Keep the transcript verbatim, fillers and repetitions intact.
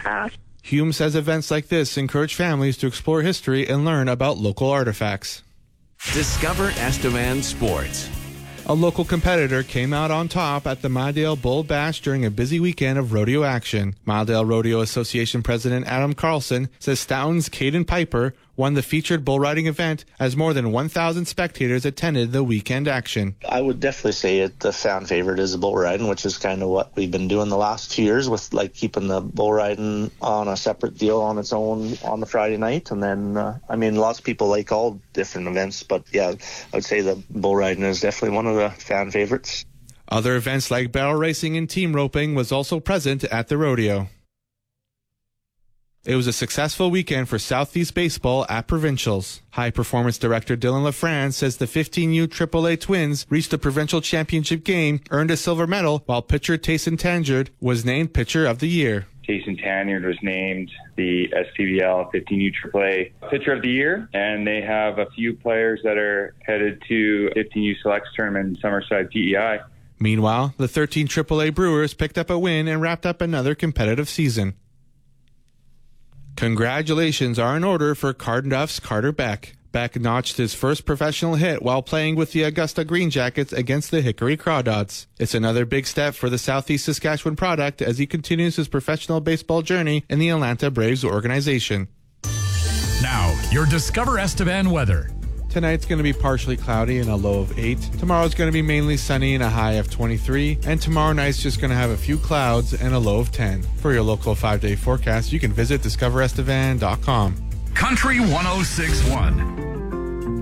past. Hume says events like this encourage families to explore history and learn about local artifacts. Discover Estevan Sports. A local competitor came out on top at the Midale Bull Bash during a busy weekend of rodeo action. Midale Rodeo Association President Adam Carlson says Stoughton's Caden Piper won the featured bull riding event as more than one thousand spectators attended the weekend action. I would definitely say it, the fan favorite is the bull riding, which is kind of what we've been doing the last two years with like keeping the bull riding on a separate deal on its own on the Friday night. And then, uh, I mean, lots of people like all different events, but yeah, I would say the bull riding is definitely one of the fan favorites. Other events like barrel racing and team roping was also present at the rodeo. It was a successful weekend for Southeast baseball at Provincials. High Performance Director Dylan LaFrance says the fifteen U triple A Twins reached the provincial championship game, earned a silver medal, while pitcher Tayson Tangard was named Pitcher of the Year. Tayson Tanyard was named the S P B L fifteen U triple A Pitcher of the Year, and they have a few players that are headed to fifteen U Selects tournament in Summerside P E I. Meanwhile, the thirteen triple A Brewers picked up a win and wrapped up another competitive season. Congratulations are in order for Cardiff's Carter Beck. Beck notched his first professional hit while playing with the Augusta Green Jackets against the Hickory Crawdads. It's another big step for the Southeast Saskatchewan product as he continues his professional baseball journey in the Atlanta Braves organization. Now, your Discover Estevan weather. Tonight's going to be partially cloudy and a low of eight. Tomorrow's going to be mainly sunny and a high of twenty-three. And tomorrow night's just going to have a few clouds and a low of ten. For your local five-day forecast, you can visit discover estevan dot com. Country one oh six point one.